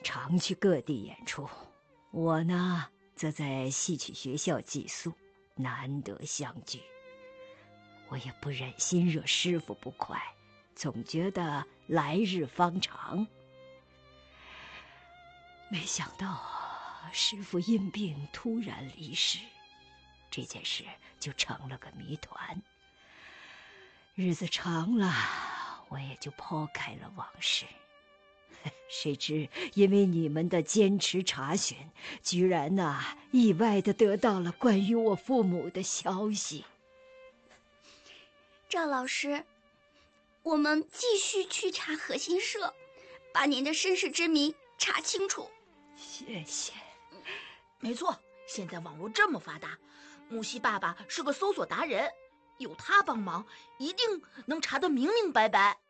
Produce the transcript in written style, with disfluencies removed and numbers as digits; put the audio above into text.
常去各地演出，我呢则在戏曲学校寄宿，难得相聚。我也不忍心惹师傅不快，总觉得来日方长。没想到师傅因病突然离世，这件事就成了个谜团。日子长了，我也就抛开了往事。谁知因为你们的坚持查询，居然意外地得到了关于我父母的消息。 赵老师，我们继续去查核心社，把您的身世之谜查清楚。 谢谢。 没错，现在网络这么发达，木西爸爸是个搜索达人，有他帮忙，一定能查得明明白白。